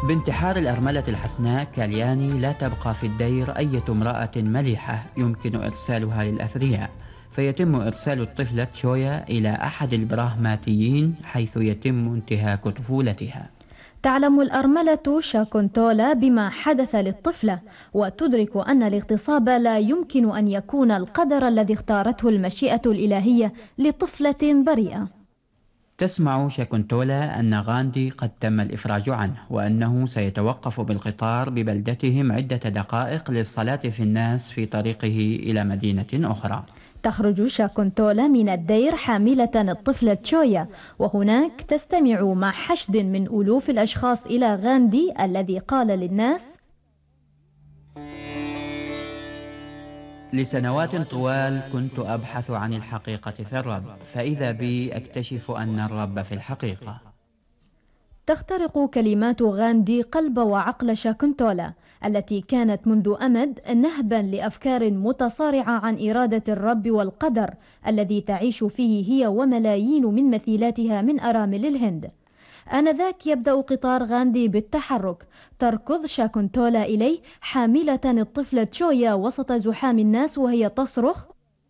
بانتحار الأرملة الحسناء كالياني لا تبقى في الدير أية امرأة مليحة يمكن إرسالها للأثرياء، فيتم إرسال الطفلة تشويا إلى أحد البراهماتيين حيث يتم انتهاك طفولتها. تعلم الأرملة شاكونتولا بما حدث للطفلة، وتدرك أن الاغتصاب لا يمكن أن يكون القدر الذي اختارته المشيئة الإلهية لطفلة بريئة. تسمع شاكونتولا أن غاندي قد تم الإفراج عنه، وأنه سيتوقف بالقطار ببلدتهم عدة دقائق للصلاة في الناس في طريقه إلى مدينة أخرى. تخرج شاكونتولا من الدير حاملة الطفلة تشويا، وهناك تستمع مع حشد من ألوف الأشخاص إلى غاندي الذي قال للناس: لسنوات طوال كنت أبحث عن الحقيقة في الرب، فإذا بي أكتشف أن الرب في الحقيقة. تخترق كلمات غاندي قلب وعقل شاكونتولا التي كانت منذ أمد نهبا لأفكار متصارعة عن إرادة الرب والقدر الذي تعيش فيه هي وملايين من مثيلاتها من أرامل الهند. آنذاك يبدأ قطار غاندي بالتحرك، تركض شاكونتولا إليه حاملة الطفلة تشويا وسط زحام الناس وهي تصرخ: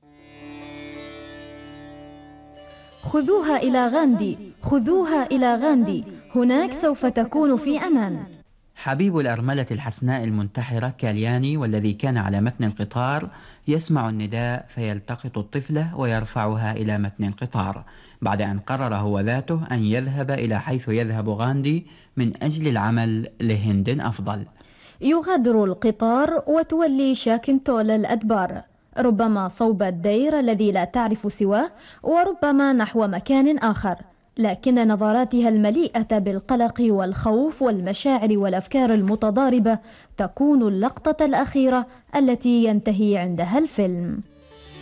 خذوها إلى غاندي، خذوها إلى غاندي، هناك سوف تكون في أمان. حبيب الأرملة الحسناء المنتحرة كالياني، والذي كان على متن القطار، يسمع النداء فيلتقط الطفلة ويرفعها إلى متن القطار، بعد أن قرر هو ذاته أن يذهب إلى حيث يذهب غاندي من أجل العمل لهند أفضل. يغادر القطار وتولي شاكونتولا الأدبار، ربما صوب الدير الذي لا تعرف سواه، وربما نحو مكان آخر، لكن نظراتها المليئة بالقلق والخوف والمشاعر والأفكار المتضاربة تكون اللقطة الأخيرة التي ينتهي عندها الفيلم.